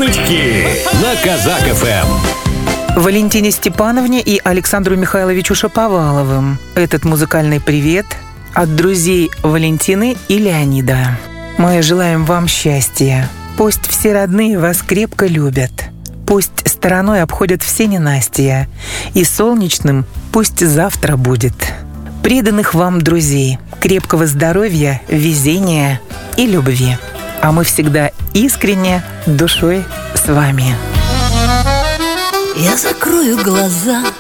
Шутки на Казак ФМ. Валентине Степановне и Александру Михайловичу Шаповаловым этот музыкальный привет от друзей Валентины и Леонида. Мы желаем вам счастья. Пусть все родные вас крепко любят. Пусть стороной обходят все ненастья. И солнечным пусть завтра будет. Преданных вам друзей, крепкого здоровья, везения и любви. А мы всегда искренне, душой с вами. Я закрою глаза